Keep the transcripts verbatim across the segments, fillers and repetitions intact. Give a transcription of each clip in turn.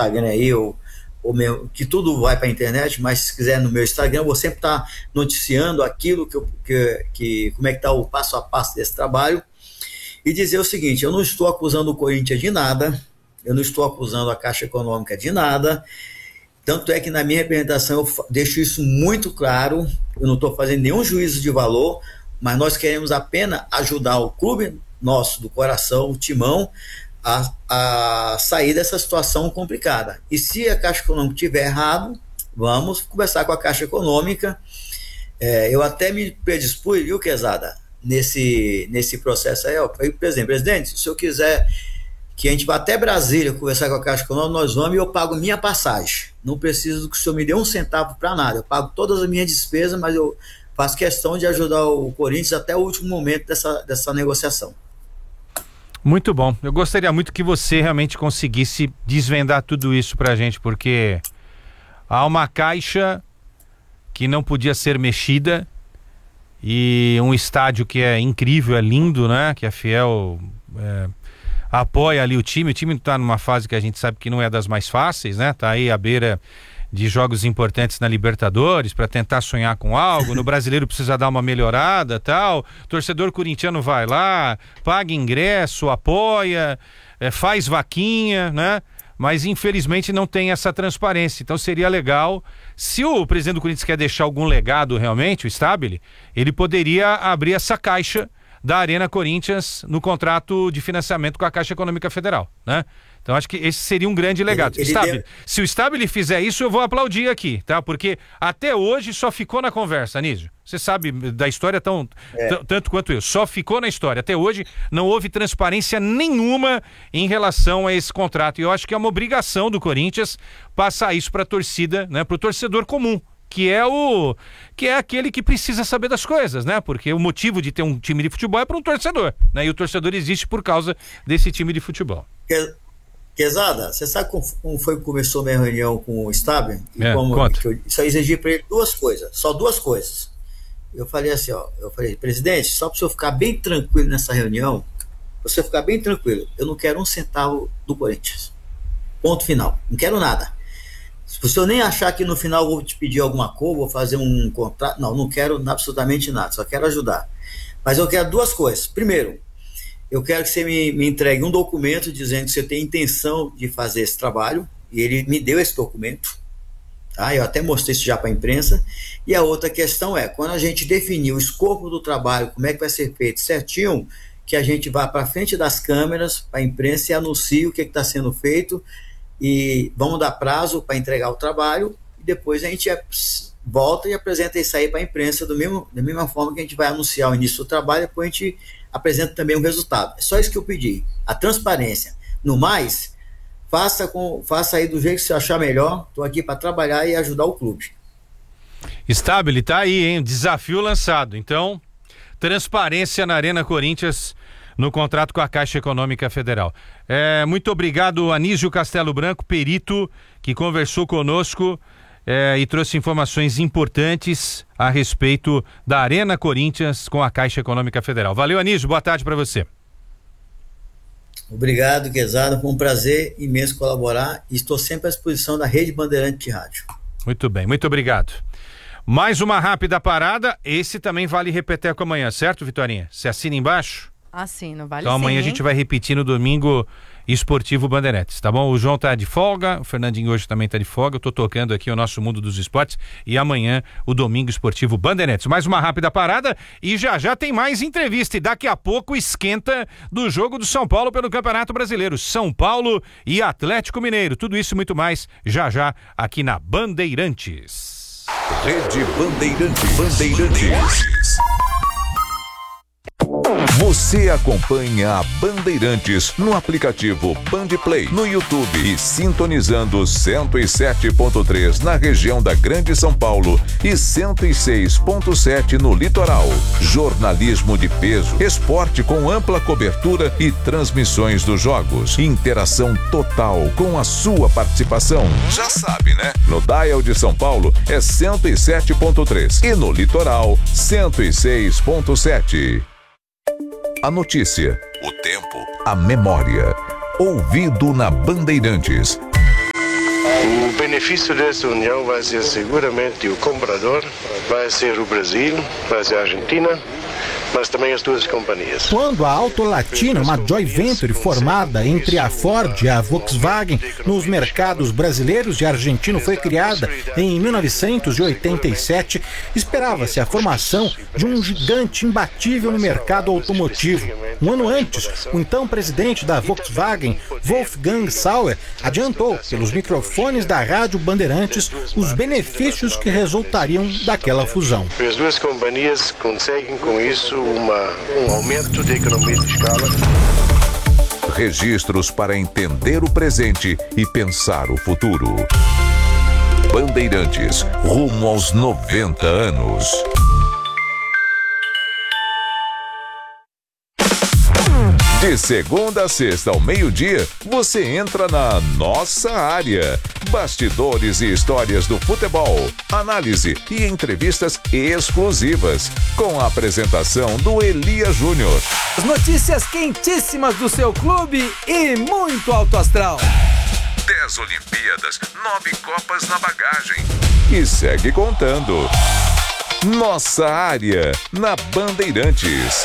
Instagram aí, ou, ou meu, que tudo vai para a internet, mas se quiser no meu Instagram, eu vou sempre estar tá noticiando aquilo que, eu, que, que como é que está o passo a passo desse trabalho, e dizer o seguinte: eu não estou acusando o Corinthians de nada, eu não estou acusando a Caixa Econômica de nada, tanto é que na minha apresentação eu deixo isso muito claro, eu não estou fazendo nenhum juízo de valor, mas nós queremos apenas ajudar o clube nosso do coração, o Timão, a, a sair dessa situação complicada. E se a Caixa Econômica estiver errado, vamos conversar com a Caixa Econômica. É, eu até me predispus, viu, Quezada, nesse, nesse processo aí, ó, por exemplo, presidente, se eu quiser que a gente vá até Brasília conversar com a Caixa Econômica, nós vamos e eu pago minha passagem. Não preciso que o senhor me dê um centavo para nada, eu pago todas as minhas despesas, mas eu faço questão de ajudar o Corinthians até o último momento dessa, dessa negociação. Muito bom. Eu gostaria muito que você realmente conseguisse desvendar tudo isso pra gente, porque há uma caixa que não podia ser mexida e um estádio que é incrível, é lindo, né? Que a Fiel é, apoia ali o time. O time tá numa fase que a gente sabe que não é das mais fáceis, né? Tá aí à beira de jogos importantes na Libertadores para tentar sonhar com algo. No Brasileiro precisa dar uma melhorada, tal. Torcedor corintiano vai lá, paga ingresso, apoia, é, faz vaquinha, né? Mas infelizmente não tem essa transparência. Então seria legal, se o presidente do Corinthians quer deixar algum legado realmente, o Stabile, ele poderia abrir essa caixa da Arena Corinthians no contrato de financiamento com a Caixa Econômica Federal, né? Então acho que esse seria um grande legado. Ele, ele Stabile, deu... Se o Stabile fizer isso, eu vou aplaudir aqui, tá? Porque até hoje só ficou na conversa, Anísio. Você sabe da história tão, é. t- tanto quanto eu. Só ficou na história. Até hoje não houve transparência nenhuma em relação a esse contrato. E eu acho que é uma obrigação do Corinthians passar isso para a torcida, né? Para o torcedor comum, que é o que é aquele que precisa saber das coisas, né? Porque o motivo de ter um time de futebol é para um torcedor, né? E o torcedor existe por causa desse time de futebol. Que... Quezada, você sabe como foi que começou a minha reunião com o Stabile? É, como conta. Eu só exigi para ele duas coisas, só duas coisas. Eu falei assim, ó, eu falei, presidente, só para o senhor ficar bem tranquilo nessa reunião, para você ficar bem tranquilo, eu não quero um centavo do Corinthians. Ponto final. Não quero nada. Se o senhor nem achar que no final eu vou te pedir alguma coisa, vou fazer um contrato, não, não quero absolutamente nada, só quero ajudar. Mas eu quero duas coisas. Primeiro, eu quero que você me, me entregue um documento dizendo que você tem intenção de fazer esse trabalho, e ele me deu esse documento, tá? Eu até mostrei isso já para a imprensa. E a outra questão é, quando a gente definir o escopo do trabalho, como é que vai ser feito certinho, que a gente vá para frente das câmeras, para a imprensa, e anuncie o que está sendo feito, e vamos dar prazo para entregar o trabalho, e depois a gente volta e apresenta isso aí para a imprensa, do mesmo, da mesma forma que a gente vai anunciar o início do trabalho, depois a gente apresenta também o resultado. É só isso que eu pedi, a transparência. No mais, faça, com, faça aí do jeito que você achar melhor. Estou aqui para trabalhar e ajudar o clube. Stabile, tá aí, hein? Desafio lançado. Então, transparência na Arena Corinthians no contrato com a Caixa Econômica Federal. É, muito obrigado, Anísio Castelo Branco, perito, que conversou conosco É, e trouxe informações importantes a respeito da Arena Corinthians com a Caixa Econômica Federal. Valeu, Anísio, boa tarde para você. Obrigado, Quezada, foi um prazer imenso colaborar e estou sempre à disposição da Rede Bandeirante de Rádio. Muito bem, muito obrigado. Mais uma rápida parada, esse também vale repeteco amanhã, certo, Vitorinha? Você assina embaixo? Assino, vale Então amanhã sim, a gente vai repetir no domingo Esportivo Bandeirantes, tá bom? O João tá de folga, o Fernandinho hoje também tá de folga, eu tô tocando aqui o nosso mundo dos esportes e amanhã o Domingo Esportivo Bandeirantes. Mais uma rápida parada e já já tem mais entrevista e daqui a pouco esquenta do jogo do São Paulo pelo Campeonato Brasileiro. São Paulo e Atlético Mineiro, tudo isso e muito mais já já aqui na Bandeirantes. Rede Bandeirantes. Bandeirantes. Você acompanha a Bandeirantes no aplicativo Bandplay, no YouTube e sintonizando cento e sete ponto três na região da Grande São Paulo e cento e seis ponto sete no litoral. Jornalismo de peso, esporte com ampla cobertura e transmissões dos jogos. Interação total com a sua participação. Já sabe, né? No Dial de São Paulo é cento e sete ponto três e no litoral cento e seis ponto sete. A notícia, o tempo, a memória. Ouvido na Bandeirantes. O benefício dessa união vai ser seguramente o comprador, vai ser o Brasil, vai ser a Argentina, mas também as duas companhias. Quando a Auto Latina, uma joint venture formada entre a Ford e a Volkswagen nos mercados brasileiros e argentino, foi criada em mil novecentos e oitenta e sete, esperava-se a formação de um gigante imbatível no mercado automotivo. Um ano antes, o então presidente da Volkswagen, Wolfgang Sauer, adiantou pelos microfones da Rádio Bandeirantes os benefícios que resultariam daquela fusão. As duas companhias conseguem com isso Uma, um aumento de economia de escala. Registros para entender o presente e pensar o futuro. Bandeirantes, rumo aos noventa anos. De segunda a sexta ao meio-dia, você entra na Nossa Área. Bastidores e histórias do futebol, análise e entrevistas exclusivas, com a apresentação do Elia Júnior. As notícias quentíssimas do seu clube e muito alto astral. Dez Olimpíadas, nove Copas na bagagem. E segue contando. Nossa Área, na Bandeirantes.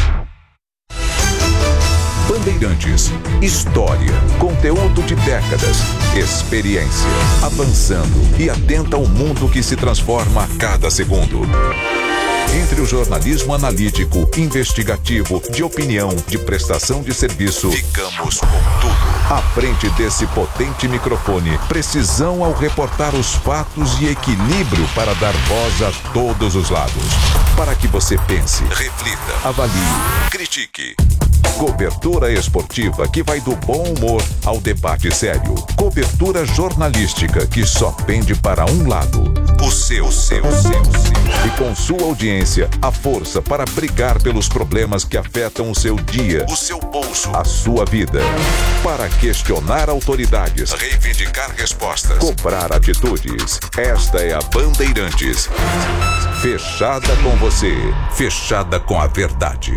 Bandeirantes, história, conteúdo de décadas, experiência, avançando e atenta ao mundo que se transforma a cada segundo. Entre o jornalismo analítico, investigativo, de opinião, de prestação de serviço, ficamos com tudo. À frente desse potente microfone, precisão ao reportar os fatos e equilíbrio para dar voz a todos os lados. Para que você pense, reflita, avalie, critique. Cobertura esportiva que vai do bom humor ao debate sério. Cobertura jornalística que só pende para um lado. O seu, o seu, o seu, o seu. E com sua audiência, a força para brigar pelos problemas que afetam o seu dia, o seu bolso, a sua vida. Para questionar autoridades, reivindicar respostas, cobrar atitudes. Esta é a Bandeirantes. Fechada com você, fechada com a verdade.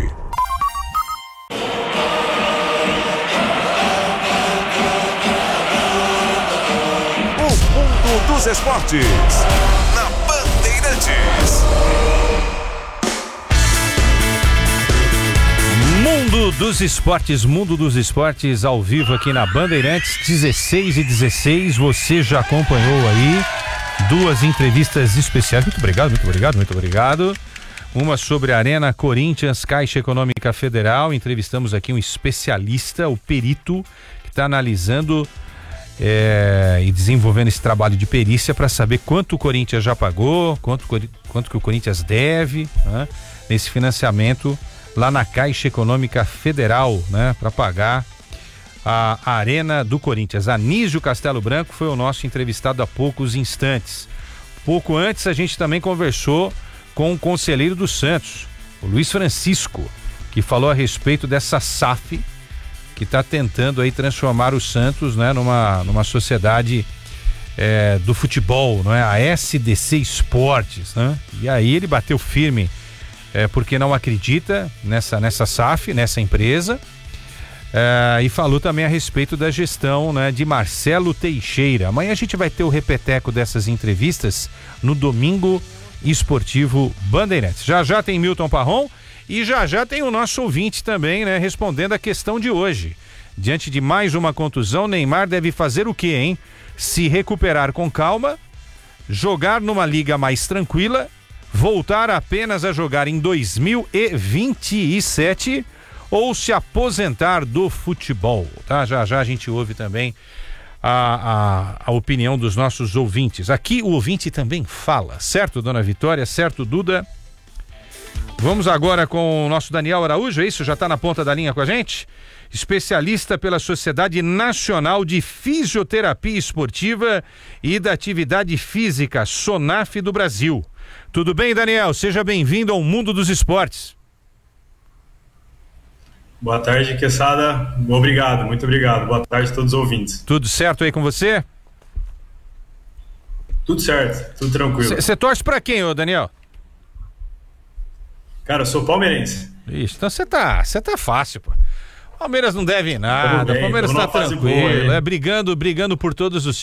Dos esportes, na Bandeirantes. Mundo dos esportes, Mundo dos esportes ao vivo aqui na Bandeirantes, dezesseis e dezesseis. Você já acompanhou aí duas entrevistas especiais. Muito obrigado, muito obrigado, muito obrigado. Uma sobre a Arena Corinthians, Caixa Econômica Federal. Entrevistamos aqui um especialista, o perito, que está analisando É, e desenvolvendo esse trabalho de perícia para saber quanto o Corinthians já pagou, quanto, quanto que o Corinthians deve, né, nesse financiamento lá na Caixa Econômica Federal, né, para pagar a Arena do Corinthians. Anísio Castelo Branco foi o nosso entrevistado há poucos instantes. Pouco antes a gente também conversou com o conselheiro do Santos, o Luiz Francisco, que falou a respeito dessa S A F que está tentando aí transformar o Santos, né, numa, numa sociedade é, do futebol, não é? A S D C Esportes, né? E aí ele bateu firme, é, porque não acredita nessa, nessa S A F, nessa empresa, é, e falou também a respeito da gestão, né, de Marcelo Teixeira. Amanhã a gente vai ter o repeteco dessas entrevistas no Domingo Esportivo Bandeirantes. Já já tem Milton Parron. E já já tem o nosso ouvinte também, né, respondendo a questão de hoje. Diante de mais uma contusão, Neymar deve fazer o quê, hein? Se recuperar com calma, jogar numa liga mais tranquila, voltar apenas a jogar em dois mil e vinte e sete ou se aposentar do futebol, tá? Já já a gente ouve também a, a, a opinião dos nossos ouvintes. Aqui o ouvinte também fala, certo, dona Vitória? Certo, Duda? Vamos agora com o nosso Daniel Araújo, é isso? Já está na ponta da linha com a gente? Especialista pela Sociedade Nacional de Fisioterapia Esportiva e da Atividade Física, SONAF do Brasil. Tudo bem, Daniel? Seja bem-vindo ao Mundo dos Esportes. Boa tarde, Quesada. Obrigado, muito obrigado. Boa tarde a todos os ouvintes. Tudo certo aí com você? Tudo certo, tudo tranquilo. Você torce para quem, ô Daniel? Cara, eu sou palmeirense. Isso, então você tá, você tá fácil, pô. Palmeiras não deve nada, bem, Palmeiras tá tranquilo, é brigando, brigando por todos os